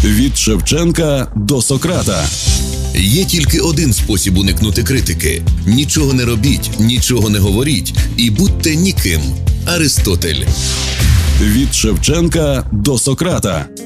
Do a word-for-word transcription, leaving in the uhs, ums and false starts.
Від Шевченка до Сократа. Є тільки один спосіб уникнути критики. Нічого не робіть, нічого не говоріть і будьте ніким. Аристотель. Від Шевченка до Сократа.